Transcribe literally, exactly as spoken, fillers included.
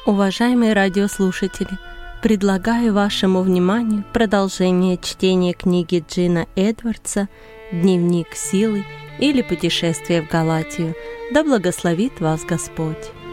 Уважаемые радиослушатели, предлагаю вашему вниманию продолжение чтения книги Джина Эдвардса «Дневник силы» или «Путешествие в Галатию». Да благословит вас Господь!